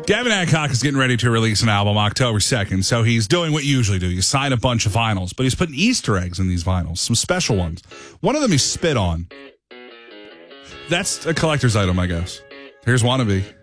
Gavin Hancock is getting ready to release an album October 2nd, so he's doing what you usually do. You sign a bunch of vinyls, but he's putting Easter eggs in these vinyls, some special ones. One of them he spit on. That's a collector's item, I guess. Here's Wannabe.